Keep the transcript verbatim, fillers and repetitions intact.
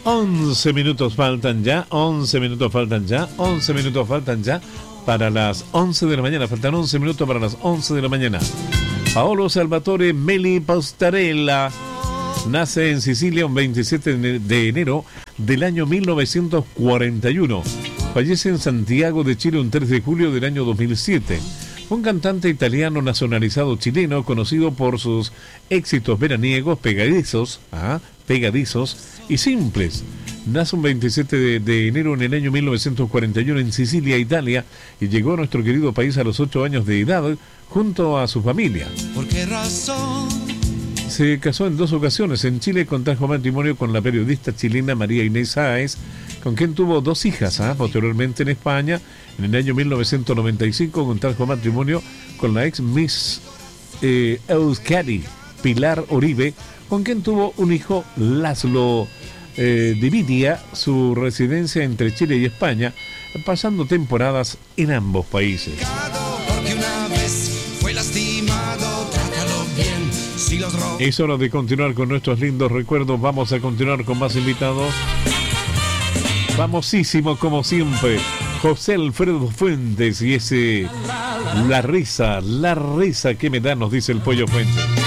once minutos faltan ya, once minutos faltan ya, once minutos faltan ya para las once de la mañana. Faltan once minutos para las once de la mañana. Paolo Salvatore Meli Pastarella nace en Sicilia un veintisiete de enero del año mil novecientos cuarenta y uno. Fallece en Santiago de Chile un tres de julio del año dos mil siete. Un cantante italiano nacionalizado chileno conocido por sus éxitos veraniegos pegadizos, ¿ah? pegadizos y simples. Nace un veintisiete de, de enero en el año mil novecientos cuarenta y uno en Sicilia, Italia, y llegó a nuestro querido país a los ocho años de edad junto a su familia. ¿Por qué razón? Se casó en dos ocasiones. En Chile contrajo matrimonio con la periodista chilena María Inés Sáez, con quien tuvo dos hijas. ¿ah? Posteriormente en España, en el año mil novecientos noventa y cinco, contrajo matrimonio con la ex Miss eh, Euskadi, Pilar Oribe, con quien tuvo un hijo, Laszlo. Eh, dividía su residencia entre Chile y España, pasando temporadas en ambos países. Es hora de continuar con nuestros lindos recuerdos. Vamos a continuar con más invitados. Famosísimo como siempre, José Alfredo Fuentes y ese La risa, la risa que me da, nos dice el Pollo Fuentes.